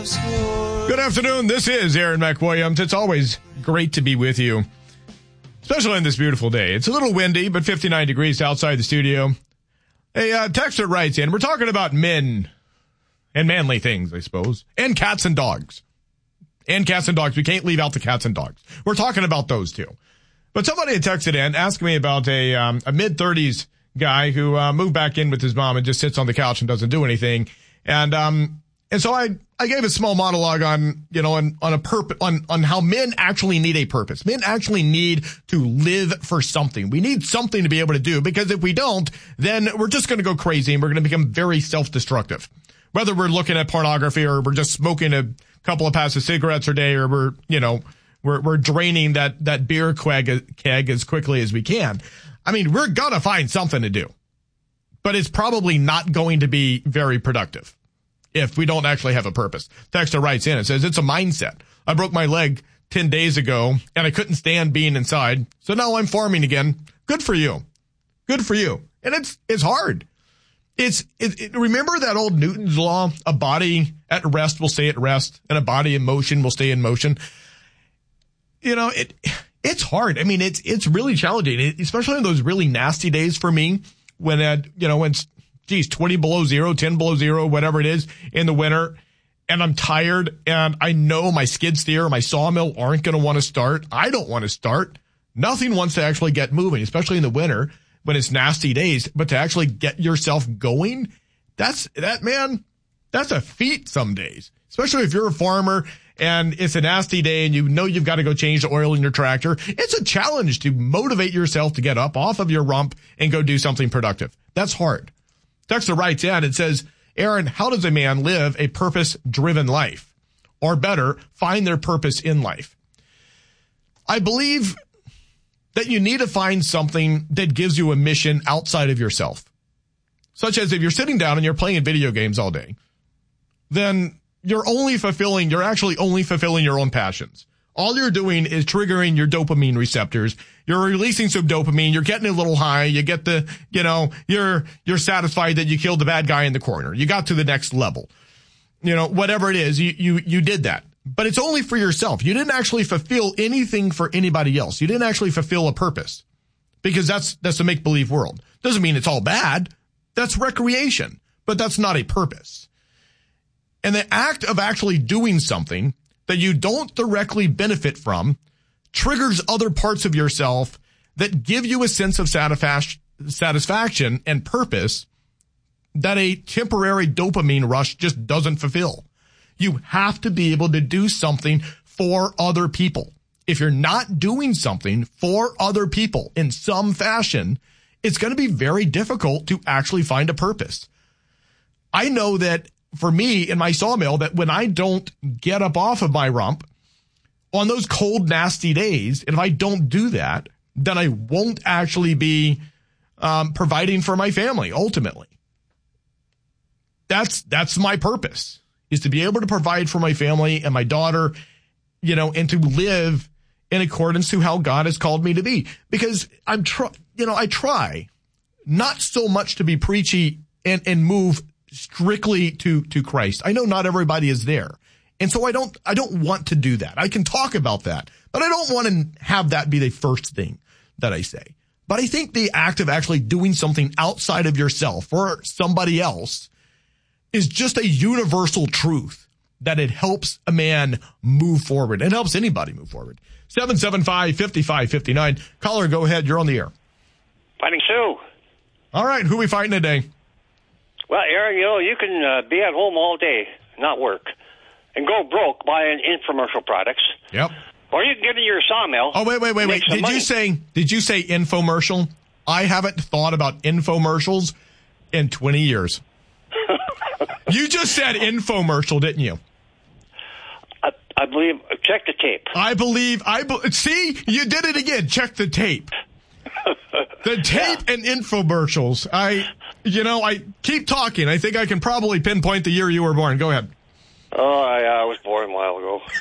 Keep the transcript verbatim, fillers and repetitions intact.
Good afternoon. This is Aaron McWilliams. It's always great to be with you, especially on this beautiful day. It's a little windy, but fifty-nine degrees outside the studio. A uh, texter writes in, we're talking about men and manly things, I suppose, and cats and dogs. And cats and dogs. We can't leave out the cats and dogs. We're talking about those too. But somebody had texted in, asking me about a um, a mid-thirties guy who uh, moved back in with his mom and just sits on the couch and doesn't do anything. And um and so I I gave a small monologue on, you know, on on a purpose on on how men actually need a purpose. Men actually need to live for something. We need something to be able to do, because if we don't, then we're just going to go crazy and we're going to become very self-destructive. Whether we're looking at pornography or we're just smoking a couple of packs of cigarettes a day, or we're, you know, we're we're draining that that beer keg, keg as quickly as we can. I mean, we're gonna find something to do, but it's probably not going to be very productive if we don't actually have a purpose. Texter writes in and says, it's a mindset. I broke my leg ten days ago and I couldn't stand being inside. So now I'm farming again. Good for you. Good for you. And it's, it's hard. It's, it, it, remember that old Newton's law? A body at rest will stay at rest, and a body in motion will stay in motion. You know, it, it's hard. I mean, it's, it's really challenging, especially on those really nasty days for me when, uh, you know, when it's, geez, twenty below zero, ten below zero, whatever it is in the winter, and I'm tired, and I know my skid steer, my sawmill aren't going to want to start. I don't want to start. Nothing wants to actually get moving, especially in the winter when it's nasty days. But to actually get yourself going, that's, that man, that's a feat some days, especially if you're a farmer and it's a nasty day and you know you've got to go change the oil in your tractor. It's a challenge to motivate yourself to get up off of your rump and go do something productive. That's hard. Texter writes in and says, Aaron, how does a man live a purpose-driven life? Or better, find their purpose in life? I believe that you need to find something that gives you a mission outside of yourself. Such as if you're sitting down and you're playing video games all day, then you're only fulfilling, you're actually only fulfilling your own passions. All you're doing is triggering your dopamine receptors. You're releasing some dopamine. You're getting a little high. You get the, you know, you're, you're satisfied that you killed the bad guy in the corner. You got to the next level. You know, whatever it is, you, you, you did that. But it's only for yourself. You didn't actually fulfill anything for anybody else. You didn't actually fulfill a purpose, because that's, that's a make-believe world. Doesn't mean it's all bad. That's recreation, but that's not a purpose. And the act of actually doing something that you don't directly benefit from triggers other parts of yourself that give you a sense of satisfaction, satisfaction and purpose that a temporary dopamine rush just doesn't fulfill. You have to be able to do something for other people. If you're not doing something for other people in some fashion, it's going to be very difficult to actually find a purpose. I know that for me in my sawmill, that when I don't get up off of my rump on those cold, nasty days, and if I don't do that, then I won't actually be um, providing for my family ultimately. That's, that's my purpose, is to be able to provide for my family and my daughter, you know, and to live in accordance to how God has called me to be. Because I'm try, you know, I try not so much to be preachy and, and move strictly to, to Christ. I know not everybody is there. And so I don't, I don't want to do that. I can talk about that, but I don't want to have that be the first thing that I say. But I think the act of actually doing something outside of yourself or somebody else is just a universal truth that it helps a man move forward. It helps anybody move forward. seven seven five, five five five nine. Caller, go ahead. You're on the air. Fighting Sue. All right. Who are we fighting today? Well, Aaron, you know, you can uh, be at home all day, not work, and go broke buying infomercial products. Yep. Or you can get in your sawmill. Oh, wait, wait, wait, wait. Did money. you say, did you say infomercial? I haven't thought about infomercials in twenty years. You just said infomercial, didn't you? I, I believe, check the tape. I believe, I be, see, you did it again. Check the tape. The tape yeah. and infomercials. I, you know, I keep talking. I think I can probably pinpoint the year you were born. Go ahead. Oh, I, I was born a while ago.